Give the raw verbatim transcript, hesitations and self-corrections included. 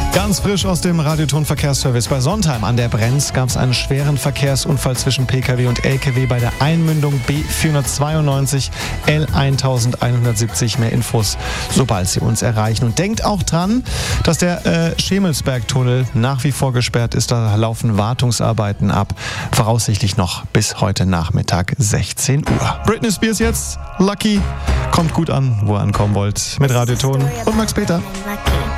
Ganz frisch aus dem Radioton-Verkehrsservice. Bei Sontheim an der Brenz gab es einen schweren Verkehrsunfall zwischen P K W und L K W bei der Einmündung B vierhundertzweiundneunzig L elfhundertsiebzig. Mehr Infos, sobald Sie uns erreichen. Und denkt auch dran, dass der äh, Schemelsberg-Tunnel nach wie vor gesperrt ist. Da laufen Wartungsarbeiten ab. Voraussichtlich noch bis heute Nachmittag sechzehn Uhr. Britney Spears jetzt. Lucky. Kommt gut an, wo ihr ankommen wollt. Mit Radioton und Max Peter.